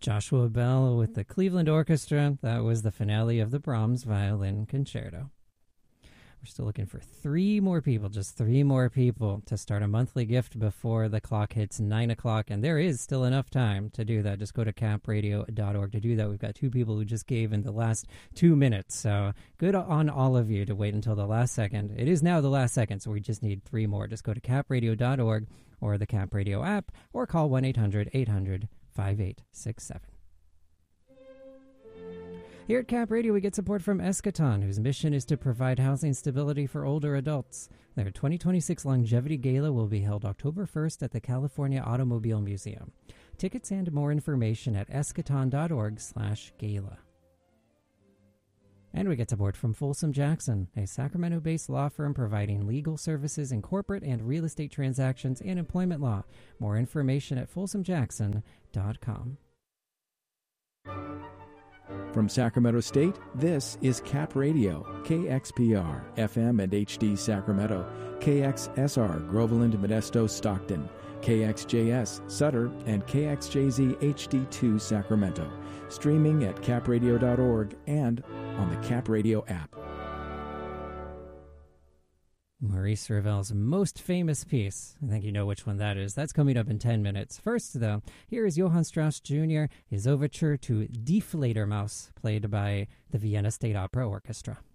Joshua Bell with the Cleveland Orchestra. That was the finale of the Brahms Violin Concerto. We're still looking for three more people, just three more people to start a monthly gift before the clock hits 9 o'clock. And there is still enough time to do that. Just go to capradio.org to do that. We've got two people who just gave in the last 2 minutes. So good on all of you to wait until the last second. It is now the last second, so we just need three more. Just go to capradio.org or the Cap Radio app or call 1-800-800-5867. Here at Cap Radio, we get support from Eschaton, whose mission is to provide housing stability for older adults. Their 2026 Longevity Gala will be held October 1st at the California Automobile Museum. Tickets and more information at eschaton.org/gala. And we get support from Folsom Jackson, a Sacramento-based law firm providing legal services in corporate and real estate transactions and employment law. More information at folsomjackson.com. From Sacramento State, this is Cap Radio, KXPR, FM and HD Sacramento, KXSR, Groveland, Modesto, Stockton, KXJS, Sutter, and KXJZ HD2 Sacramento. Streaming at capradio.org and on the Cap Radio app. Maurice Ravel's most famous piece. I think you know which one that is. That's coming up in 10 minutes. First, though, here is Johann Strauss Jr., his overture to Die Fledermaus, played by the Vienna State Opera Orchestra.